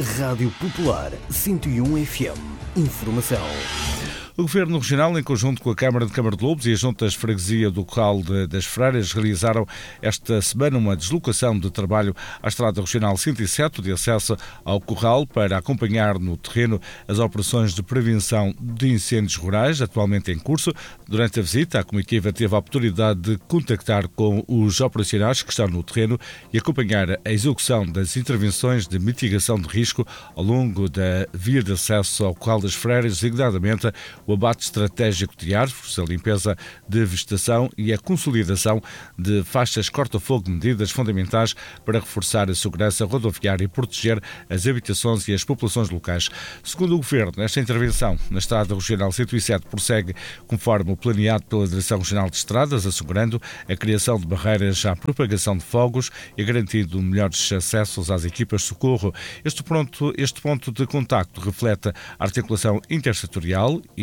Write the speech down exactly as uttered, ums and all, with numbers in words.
Rádio Popular cento e um F M. Informação. O Governo Regional, em conjunto com a Câmara de Câmara de Lobos e a Junta de Freguesia do Corral de, das Freiras, realizaram esta semana uma deslocação de trabalho à Estrada Regional cento e sete de acesso ao Corral para acompanhar no terreno as operações de prevenção de incêndios rurais, atualmente em curso. Durante a visita, a comitiva teve a oportunidade de contactar com os operacionais que estão no terreno e acompanhar a execução das intervenções de mitigação de risco ao longo da via de acesso ao Corral das Freiras, designadamente o abate estratégico de árvores, a limpeza de vegetação e a consolidação de faixas corta-fogo, medidas fundamentais para reforçar a segurança rodoviária e proteger as habitações e as populações locais. Segundo o Governo, esta intervenção na Estrada Regional cento e sete prossegue conforme o planeado pela Direção Regional de Estradas, assegurando a criação de barreiras à propagação de fogos e garantindo melhores acessos às equipas de socorro. Este ponto, este ponto de contacto reflete a articulação intersetorial e